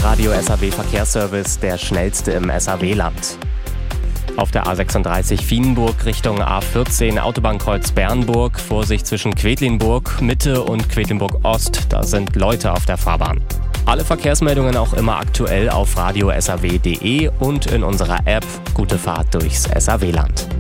Radio SAW Verkehrsservice, der schnellste im SAW-Land. Auf der A36 Vienenburg Richtung A14 Autobahnkreuz Bernburg, Vorsicht zwischen Quedlinburg Mitte und Quedlinburg Ost, da sind Leute auf der Fahrbahn. Alle Verkehrsmeldungen auch immer aktuell auf radiosaw.de und in unserer App. Gute Fahrt durchs SAW-Land.